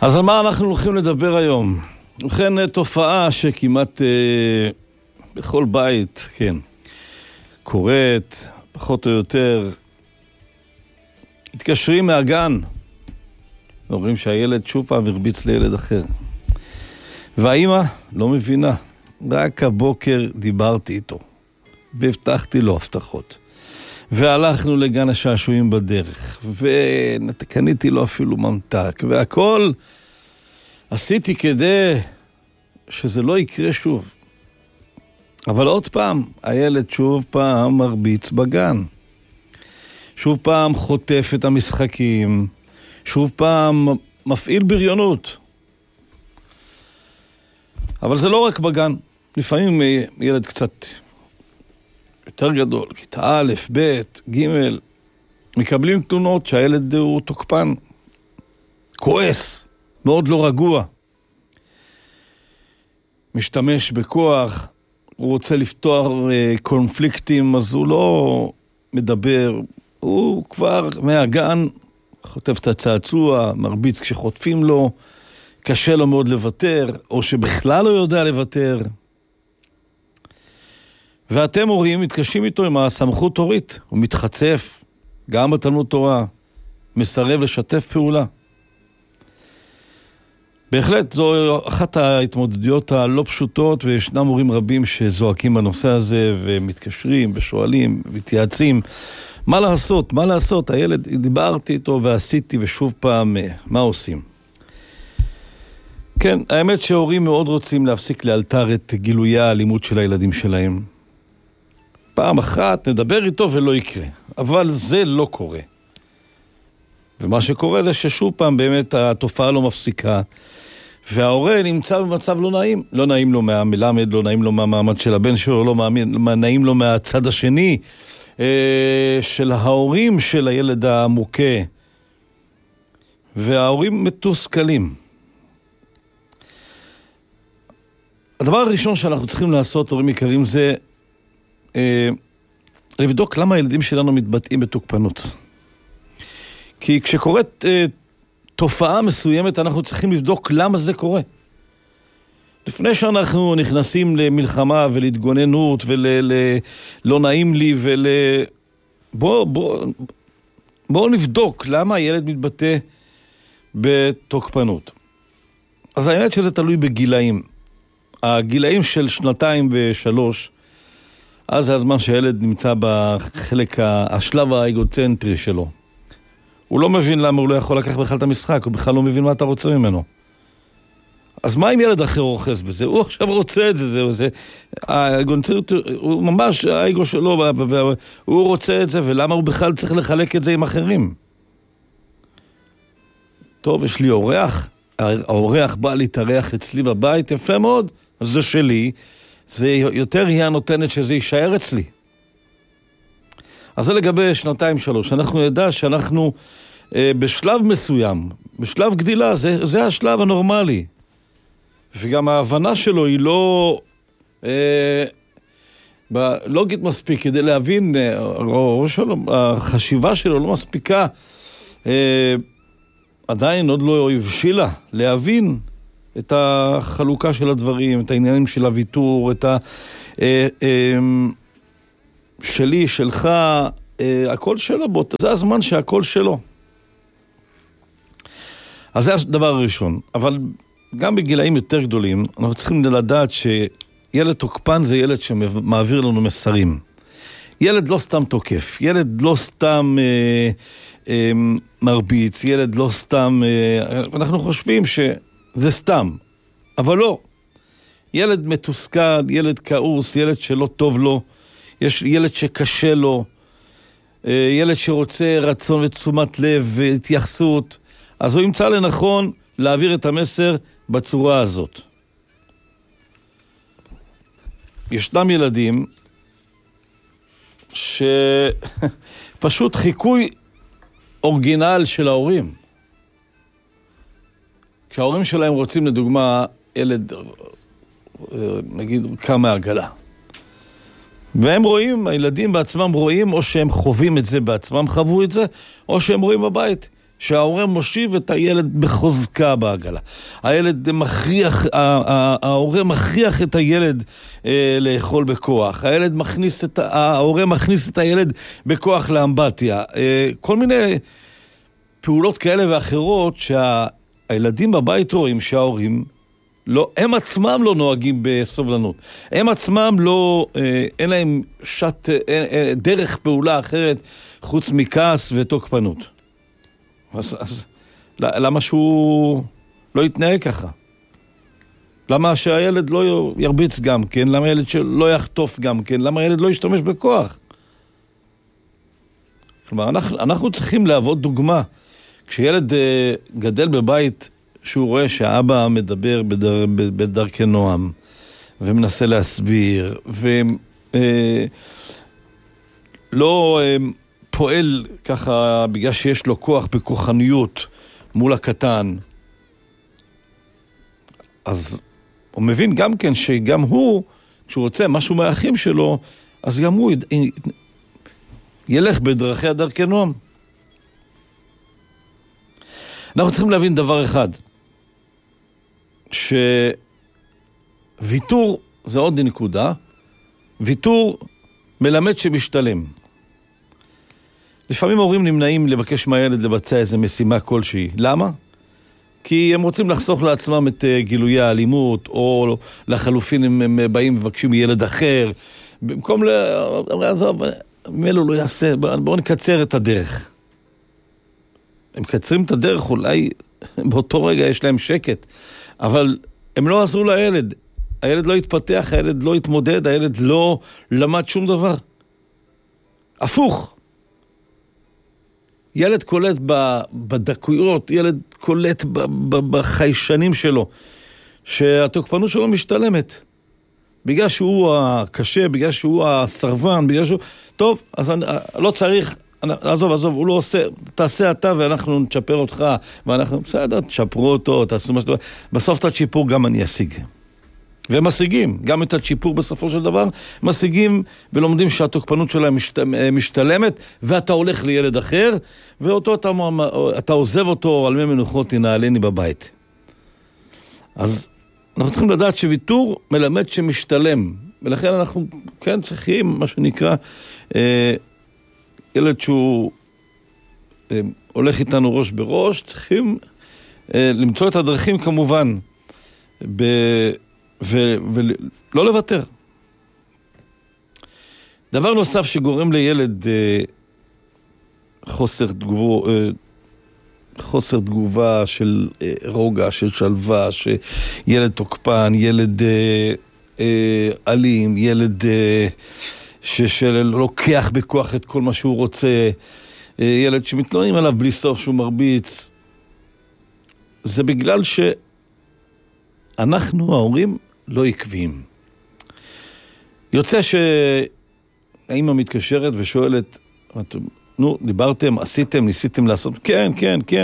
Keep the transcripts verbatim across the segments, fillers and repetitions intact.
אז על מה אנחנו הולכים לדבר היום? ובכן, תופעה שכמעט אה, בכל בית, כן, קורית, פחות או יותר, התקשרים מהגן, אומרים שהילד שוב פעם הרביץ לילד אחר. והאמא לא מבינה, רק הבוקר דיברתי איתו, והבטחתי לו הבטחות. והלכנו לגן השעשועים בדרך, וקניתי לו אפילו ממתק, והכל עשיתי כדי שזה לא יקרה שוב. אבל עוד פעם, הילד שוב פעם מרביץ בגן. שוב פעם חוטף את המשחקים, שוב פעם מפעיל בריונות. אבל זה לא רק בגן, לפעמים ילד קצת יותר גדול, כיתה א', ב', ג', מקבלים תלונות שהילד הוא תוקפן, כועס, מאוד לא רגוע, משתמש בכוח, הוא רוצה לפתוח קונפליקטים, אז הוא לא מדבר, הוא כבר מהגן חוטף את הצעצוע, מרביץ כשחוטפים לו, קשה לו מאוד לוותר, או שבכלל לא יודע לוותר. ואתם הורים מתקשים איתו עם הסמכות הורית, הוא מתחצף, גם בתלמוד תורה, מסרב לשתף פעולה. בהחלט זו אחת ההתמודדויות הלא פשוטות, וישנם הורים רבים שזועקים בנושא הזה, ומתקשרים ושואלים, מתייעצים, מה לעשות, מה לעשות, הילד, דיברתי איתו ועשיתי, ושוב פעם, מה עושים? כן, האמת שההורים מאוד רוצים להפסיק לאלתר את גילויי האלימות של הילדים שלהם. פעם אחת נדבר איתו ולא יקרה, אבל זה לא קורה. ומה שקורה זה ששוב פעם באמת התופעה לא מפסיקה, וההורה נמצא במצב לא נעים. לא נעים לו מהמלמד, לא נעים לו מהמעמד של הבן שלו, לא נעים לו מהצד השני של ההורים של הילד המוכה. וההורים מתוסכלים. הדבר הראשון שאנחנו צריכים לעשות, הורים יקרים, זה אה, לבדוק למה הילדים שלנו מתבטאים בתוקפנות. כי כשקורית אה, תופעה מסוימת, אנחנו צריכים לבדוק למה זה קורה. לפני שאנחנו נכנסים למלחמה ולהתגוננות ולא נעים לי ול... בוא, בוא, בוא נבדוק למה הילד מתבטא בתוקפנות. אז האמת שזה תלוי בגילאים. הגילאים של שנתיים ושלוש, אז זה הזמן שהילד נמצא בחלק, השלב האגוצנטרי שלו. הוא לא מבין למה הוא לא יכול לקח בכלל את המשחק, הוא בכלל לא מבין מה אתה רוצה ממנו. אז מה אם ילד אחר רוכס בזה? הוא עכשיו רוצה את זה, זה, זה. האגוצנטרי, הוא ממש, האגו שלו, הוא רוצה את זה, ולמה הוא בכלל צריך לחלק את זה עם אחרים? טוב, יש לי אורח, האורח בא להתארח אצלי בבית, יפה מאוד, אז זה שלי, זה יותר היא הנותנת שזה יישאר אצלי. אז זה לגבי שנתיים שלוש, אנחנו ידע שאנחנו אה, בשלב מסוים, בשלב גדילה, זה, זה השלב הנורמלי. וגם ההבנה שלו היא לא אה, לוגית מספיק כדי להבין, אה, או שלו, החשיבה שלו לא מספיקה, אה, עדיין עוד לא הבשילה להבין את החלוקה של הדברים, את העניינים של הוויתור, את ה... אה, אה, שלי, שלך, אה, הכל שלו, בו, זה הזמן שהכל שלו. אז זה הדבר הראשון. אבל גם בגילאים יותר גדולים, אנחנו צריכים לדעת שילד תוקפן זה ילד שמעביר לנו מסרים. ילד לא סתם תוקף, ילד לא סתם אה, אה, מרביץ, ילד לא סתם... אה, אנחנו חושבים שזה סתם, אבל לא. ילד מתוסכל, ילד כעוס, ילד שלא טוב לו, יש ילד שקשה לו, ילד שרוצה רצון ותשומת לב והתייחסות, אז הוא ימצא לנכון להעביר את המסר בצורה הזאת. ישנם ילדים שפשוט חיקוי אורגינל של ההורים. כשההורים שלהם רוצים, לדוגמה, ילד, נגיד, קם מהעגלה. והם רואים, הילדים בעצמם רואים, או שהם חווים את זה בעצמם, חוו את זה, או שהם רואים בבית, שההורה מושיב את הילד בחוזקה בעגלה. הילד מכריח, ההורה מכריח את הילד אה, לאכול בכוח. הילד מכניס את, ההורה מכניס את הילד בכוח לאמבטיה. אה, כל מיני פעולות כאלה ואחרות שהילדים בבית רואים שההורים לא, הם עצמם לא נוהגים בסובלנות. הם עצמם לא, אה, אין להם שת, אה, אה, דרך פעולה אחרת חוץ מכעס ותוקפנות. אז, אז למה שהוא לא יתנהג ככה? למה שהילד לא ירביץ גם כן? למה הילד לא יחטוף גם כן? למה הילד לא ישתמש בכוח? כלומר, אנחנו, אנחנו צריכים להוות דוגמה. כשילד אה, גדל בבית שהוא רואה שהאבא מדבר בדר, בדרכי נועם, ומנסה להסביר, ולא אה, פועל ככה בגלל שיש לו כוח בכוחניות מול הקטן, אז הוא מבין גם כן שגם הוא, כשהוא רוצה משהו מהאחים שלו, אז גם הוא י... ילך בדרכי הדרכי נועם. אנחנו צריכים להבין דבר אחד, שוויתור זה עוד נקודה, ויתור מלמד שמשתלם. לפעמים הורים נמנעים לבקש מהילד לבצע איזו משימה כלשהי. למה? כי הם רוצים לחסוך לעצמם את גילויי האלימות, או לחלופין הם באים ומבקשים מילד אחר. במקום לעזוב, מלו לא יעשה, בואו נקצר את הדרך. הם קצרים את הדרך, אולי באותו רגע יש להם שקט, אבל הם לא עזרו לילד. הילד לא התפתח, הילד לא התמודד, הילד לא למד שום דבר. הפוך. ילד קולט בדקויות, ילד קולט בחיישנים שלו, שהתוקפנות שלו משתלמת. בגלל שהוא הקשה, בגלל שהוא הסרבן, בגלל שהוא... טוב, אז אני, לא צריך... עזוב, עזוב, הוא לא עושה, תעשה אתה ואנחנו נצ'פר אותך, ואנחנו, בסדר, תשפרו אותו, תעשו מה שאתה... בסוף את הצ'יפור גם אני אשיג. והם משיגים, גם את הצ'יפור בסופו של דבר, משיגים ולומדים שהתוקפנות שלהם משת, משתלמת, ואתה הולך לילד אחר, ואותו אתה, אתה עוזב אותו על מי מנוחות תנהלני בבית. אז אנחנו צריכים לדעת שוויתור מלמד שמשתלם, ולכן אנחנו כן צריכים, מה שנקרא, אה, ילד שהוא אה, הולך איתנו ראש בראש, צריכים אה, למצוא את הדרכים כמובן, ב... ו... ולא לוותר. דבר נוסף שגורם לילד אה, חוסר תגובה, אה, חוסר תגובה של אה, רוגע, של שלווה, שילד תוקפן, ילד אה, אה, אלים, ילד אה, שלוקח בכוח את כל מה שהוא רוצה, אה, ילד שמתלוננים עליו בלי סוף שהוא מרביץ. זה בגלל שאנחנו, ההורים, לא עקביים. יוצא שהאמא מתקשרת ושואלת, נו, דיברתם, עשיתם, ניסיתם לעשות, כן, כן, כן.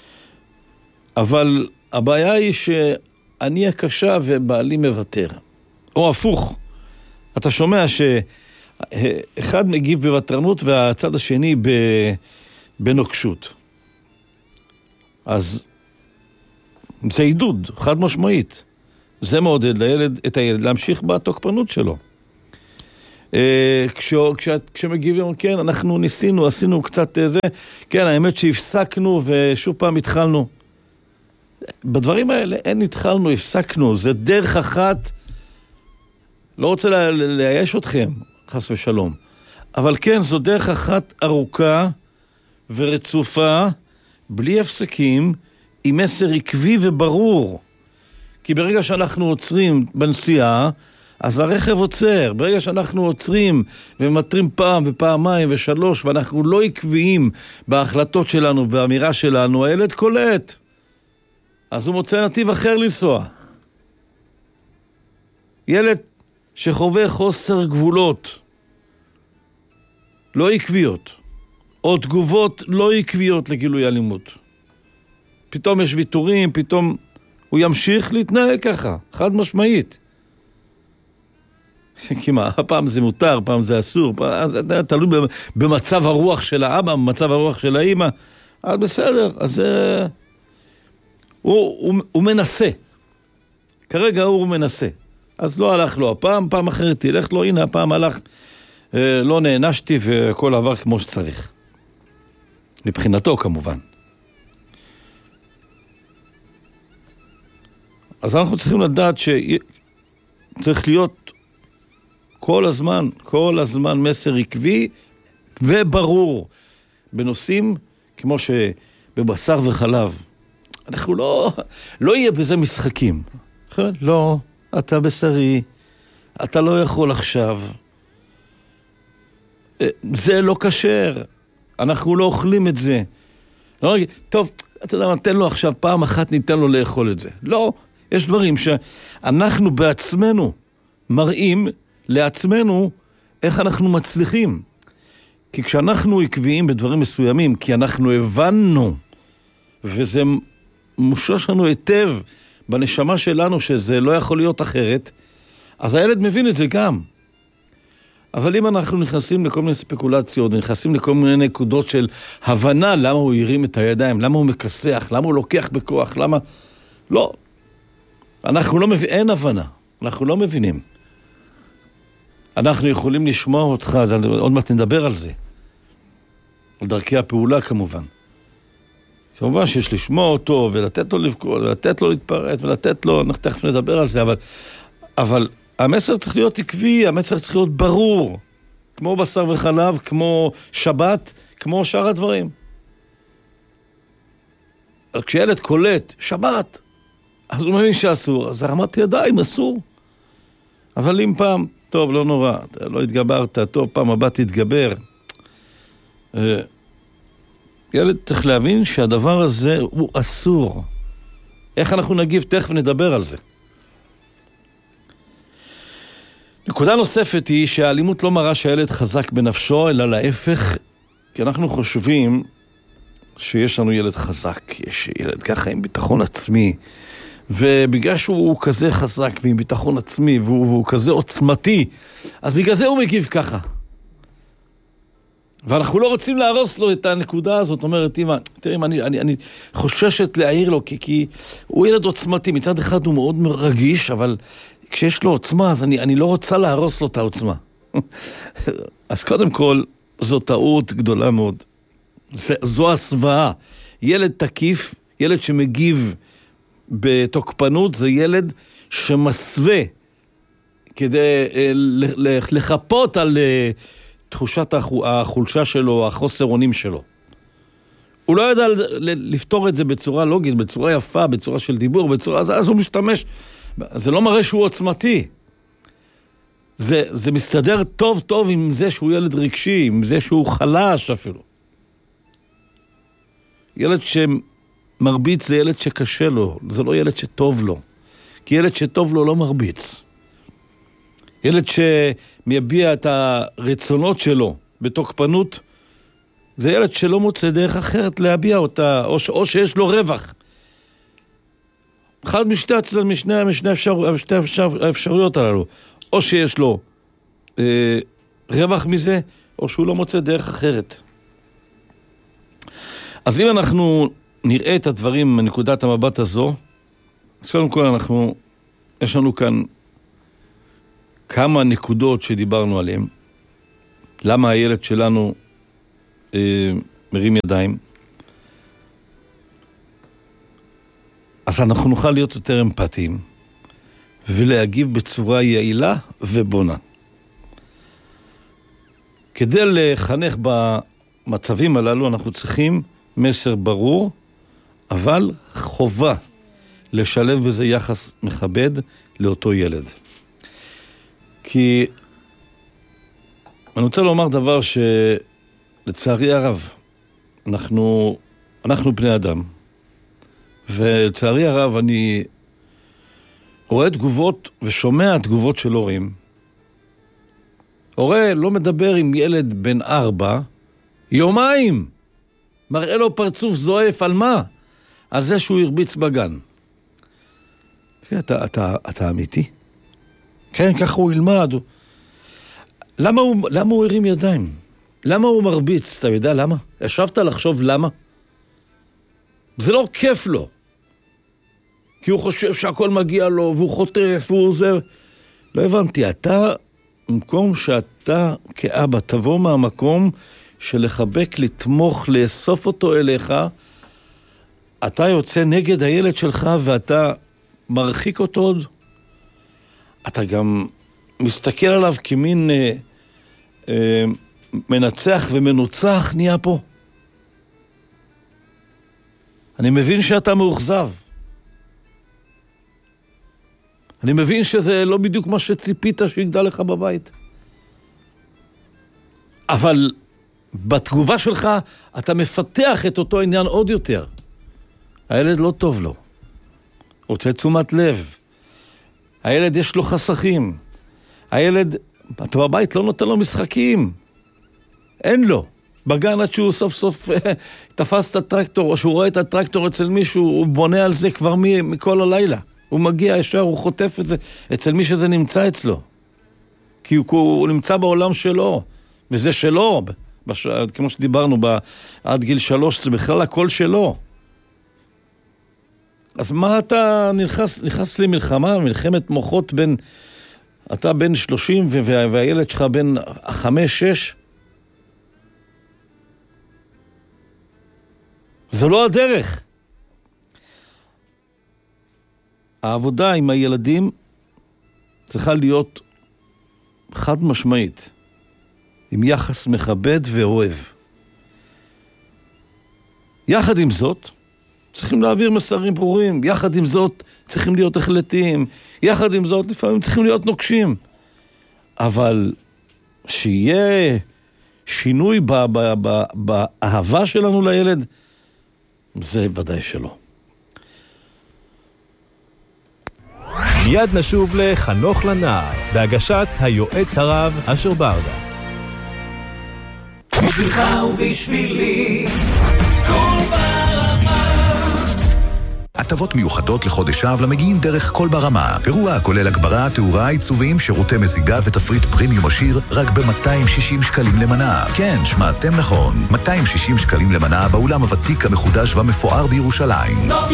אבל הבעיה היא שאני הקשה ובעלי מוותר. או הפוך, אתה שומע שאחד מגיב בוותרנות והצד השני בנוקשות. אז זה עידוד, חד משמעית. זה מעודד לילד, את הילד להמשיך בתוקפנות שלו. כש, כש, כשמגיבים, כן, אנחנו ניסינו, עשינו קצת זה, כן, האמת שהפסקנו ושוב פעם התחלנו. בדברים האלה אין התחלנו, הפסקנו, זה דרך אחת, לא רוצה לה, להייש אתכם, חס ושלום, אבל כן, זו דרך אחת ארוכה ורצופה, בלי הפסקים, עם מסר עקבי וברור. כי ברגע שאנחנו עוצרים בנסיעה, אז הרכב עוצר. ברגע שאנחנו עוצרים ומטרים פעם ופעמיים ושלוש, ואנחנו לא עקביים בהחלטות שלנו ובאמירה שלנו, הילד קולט. אז הוא מוצא נתיב אחר לנסוע. ילד שחווה חוסר גבולות, לא עקביות, או תגובות לא עקביות לגילוי אלימות. פתאום יש ויתורים, פתאום הוא ימשיך להתנהג ככה, חד משמעית. כי מה, פעם זה מותר, פעם זה אסור, פעם, תלוי במצב הרוח של האבא, במצב הרוח של האמא, אז בסדר, אז uh, הוא, הוא, הוא מנסה. כרגע הוא מנסה. אז לא הלך לו הפעם, פעם אחרת תלך לו, הנה הפעם הלך, uh, לא נענשתי וכל עבר כמו שצריך. מבחינתו כמובן. אז אנחנו צריכים לדעת שצריך להיות כל הזמן, כל הזמן מסר עקבי וברור בנושאים כמו שבבשר וחלב. אנחנו לא, לא יהיה בזה משחקים. לא, אתה בשרי, אתה לא יכול עכשיו. זה לא כשר, אנחנו לא אוכלים את זה. לא, טוב, אתה יודע מה, תן לו עכשיו, פעם אחת ניתן לו לאכול את זה. לא, יש דברים שאנחנו בעצמנו מראים לעצמנו איך אנחנו מצליחים. כי כשאנחנו עקביים בדברים מסוימים, כי אנחנו הבנו, וזה מושרש לנו היטב בנשמה שלנו שזה לא יכול להיות אחרת, אז הילד מבין את זה גם. אבל אם אנחנו נכנסים לכל מיני ספקולציות, נכנסים לכל מיני נקודות של הבנה למה הוא ירים את הידיים, למה הוא מקסח, למה הוא לוקח בכוח, למה... לא. אנחנו לא מבינים, אין הבנה. אנחנו לא מבינים. אנחנו יכולים לשמוע אותך, אז עוד מעט נדבר על זה. על דרכי הפעולה כמובן. כמובן שיש לשמוע אותו ולתת לו לבכות, ולתת לו להתפרט ולתת לו, אנחנו תכף נדבר על זה, אבל, אבל המסר צריך להיות עקבי, המסר צריך להיות ברור. כמו בשר וחלב, כמו שבת, כמו שאר הדברים. אז כשילד קולט שבת, אז הוא מבין שאסור, אז הרמת ידיים אסור. אבל אם פעם, טוב, לא נורא, לא התגברת, טוב, פעם הבא תתגבר. ילד צריך להבין שהדבר הזה הוא אסור. איך אנחנו נגיב? תכף נדבר על זה. נקודה נוספת היא שהאלימות לא מראה שהילד חזק בנפשו, אלא להפך, כי אנחנו חושבים שיש לנו ילד חזק, יש ילד ככה עם ביטחון עצמי, ובגלל שהוא כזה חזק ועם ביטחון עצמי, והוא, והוא כזה עוצמתי, אז בגלל זה הוא מגיב ככה. ואנחנו לא רוצים להרוס לו את הנקודה הזאת. אומרת, אמא, תראי, אני, אני, אני חוששת להעיר לו, כי, כי הוא ילד עוצמתי. מצד אחד הוא מאוד רגיש, אבל כשיש לו עוצמה, אז אני, אני לא רוצה להרוס לו את העוצמה. אז קודם כל, זו טעות גדולה מאוד. זה, זו הסוואה. ילד תקיף, ילד שמגיב בתוקפנות, זה ילד שמסווה כדי לחפות על תחושת החולשה שלו, החוסר אונים שלו. הוא לא יודע לפתור את זה בצורה לוגית, בצורה יפה, בצורה של דיבור, בצורה, אז הוא משתמש. זה לא מראה שהוא עוצמתי. זה, זה מסתדר טוב טוב עם זה שהוא ילד רגשי, עם זה שהוא חלש אפילו. ילד שמרביץ זה ילד שקשה לו, זה לא ילד שטוב לו. כי ילד שטוב לו לא מרביץ. ילד שמייביע את הרצונות שלו בתוקפנות, זה ילד שלא מוצא דרך אחרת להביע אותה, או, ש, או שיש לו רווח. אחד משתי, משני, משני אפשר, משתי אפשר, האפשרויות הללו. או שיש לו אה, רווח מזה, או שהוא לא מוצא דרך אחרת. אז אם אנחנו נראה את הדברים מנקודת המבט הזו, אז קודם כל אנחנו, יש לנו כאן כמה נקודות שדיברנו עליהן. למה הילד שלנו אה, מרים ידיים? אז אנחנו נוכל להיות יותר אמפתיים, ולהגיב בצורה יעילה ובונה. כדי לחנך במצבים הללו, אנחנו צריכים מסר ברור, אבל חובה לשלב בזה יחס מכבד לאותו ילד. כי אני רוצה לומר דבר שלצערי הרב, אנחנו, אנחנו בני אדם, ולצערי הרב אני רואה תגובות ושומע תגובות של הורים. הורה לא מדבר עם ילד בן ארבע, יומיים, מראה לו פרצוף זועף על מה? על זה שהוא הרביץ בגן. אתה, אתה, אתה אמיתי? כן, ככה הוא ילמד. למה הוא, למה הוא הרים ידיים? למה הוא מרביץ? אתה יודע למה? ישבת לחשוב למה? זה לא כיף לו. כי הוא חושב שהכל מגיע לו, והוא חוטף, והוא עוזר. לא הבנתי, אתה, במקום שאתה כאבא, תבוא מהמקום של לחבק, לתמוך, לאסוף אותו אליך, אתה יוצא נגד הילד שלך, ואתה מרחיק אותו עוד. אתה גם מסתכל עליו כמין אה, אה, מנצח ומנוצח נהיה פה. אני מבין שאתה מאוכזב. אני מבין שזה לא בדיוק מה שציפית שיגדל לך בבית. אבל בתגובה שלך אתה מפתח את אותו עניין עוד יותר. הילד לא טוב לו. רוצה תשומת לב. הילד יש לו חסכים. הילד, אתה בבית לא נותן לו משחקים. אין לו. בגן עד שהוא סוף סוף תפס את הטרקטור, או שהוא רואה את הטרקטור אצל מישהו, הוא בונה על זה כבר מכל הלילה. הוא מגיע ישר, הוא חוטף את זה אצל מי שזה נמצא אצלו. כי הוא, הוא נמצא בעולם שלו, וזה שלו. בש... כמו שדיברנו, ב... עד גיל שלוש, זה בכלל הכל שלו. אז מה אתה נכנס, נכנס למלחמה, מלחמת מוחות בין, אתה בין שלושים וה... והילד שלך בין חמש, שש? זה לא הדרך. העבודה עם הילדים צריכה להיות חד משמעית, עם יחס מכבד ואוהב. יחד עם זאת, צריכים להעביר מסרים ברורים. יחד עם זאת, צריכים להיות החלטיים. יחד עם זאת, לפעמים צריכים להיות נוקשים. אבל שיהיה שינוי ב- ב- ב- באהבה שלנו לילד, זה ודאי שלא. מיד נשוב לחנוך לנער, בהגשת היועץ הרב אשר ברדה. בשבילך ובשבילי, כל ברמה. הטבות מיוחדות לחודש אב למגיעים דרך כל ברמה. אירוע כולל הגברה, תאורה, עיצובים, שירותי מזיגה ותפריט פרימיום עשיר רק ב-מאתיים ושישים שקלים למנה. כן, שמעתם נכון. מאתיים ושישים שקלים למנה באולם הוותיק המחודש והמפואר בירושלים. נוף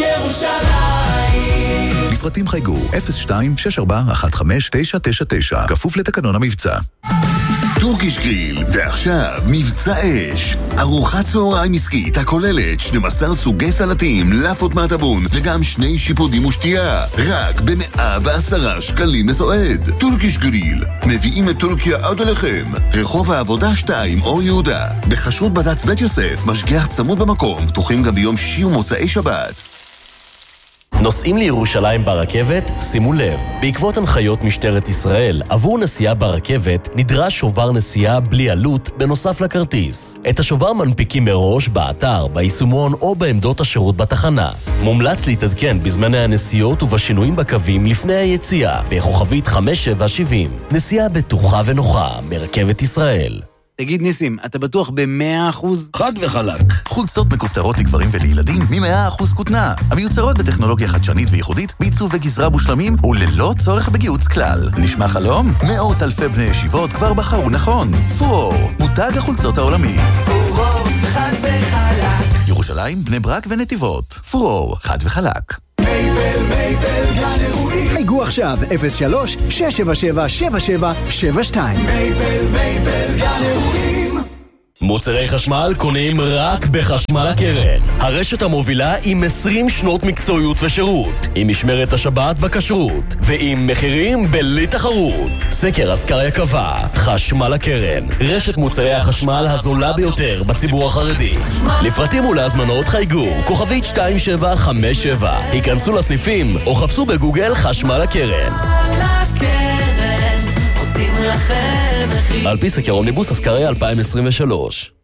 ירושלים. לפרטים חייגו אפס שתיים שש ארבע אחת חמש תשע תשע תשע, כפוף לתקנון המבצע. טורקיש גריל, ועכשיו מבצע אש. ארוחת צהריים עסקית הכוללת שנים עשר סוגי סלטים, לאפות מהטבון וגם שני שיפודים ושתייה. רק ב-מאה ועשרה שקלים לסועד. טורקיש גריל, מביאים את טורקיה עד אליכם. רחוב העבודה שתיים, אור יהודה. בחשרות בד"ץ בית יוסף, משגיח צמוד במקום, פתוחים גם ביום שישי ומוצאי שבת. נוסעים לירושלים ברכבת? שימו לב, בעקבות הנחיות משטרת ישראל, עבור נסיעה ברכבת נדרש שובר נסיעה בלי עלות בנוסף לכרטיס. את השובר מנפיקים מראש באתר, ביישומון או בעמדות השירות בתחנה. מומלץ להתעדכן בזמני הנסיעות ובשינויים בקווים לפני היציאה, בכוכבית חמש שבע שבעים. נסיעה בטוחה ונוחה מרכבת ישראל. תגיד ניסים, אתה בטוח ב-מאה אחוז? חד וחלק. חולצות מכופתרות לגברים ולילדים מ-מאה אחוז כותנה. המיוצרות בטכנולוגיה חדשנית וייחודית, בעיצוב וגזרה מושלמים וללא צורך בגיוץ כלל. נשמע חלום? מאות אלפי בני ישיבות כבר בחרו נכון. פורור, מותג החולצות העולמי. פורור, חד וחלק. ירושלים, בני ברק ונתיבות. פורור, חד וחלק. מייבל, מייבל, גן אירועים. חייגו עכשיו אפס שלוש שש שבע שבע שבע שבע שבע שתיים. מייבל, מייבל, גן אירועים. מוצרי חשמל קונים רק בחשמל הקרן. הרשת המובילה עם עשרים שנות מקצועיות ושירות, עם משמרת השבת בכשרות, ועם מחירים בלי תחרות. סקר אסקריה קבע, חשמל הקרן, רשת מוצרי החשמל הזולה ביותר בציבור החרדי. לפרטים ולהזמנות חייגו, כוכבית שתיים שבע חמש שבע. היכנסו לסניפים או חפשו בגוגל חשמל הקרן. על הקרן, עושים לכם מחיר. על פי סקר אומניבוס אסקריה אלפיים עשרים ושלוש.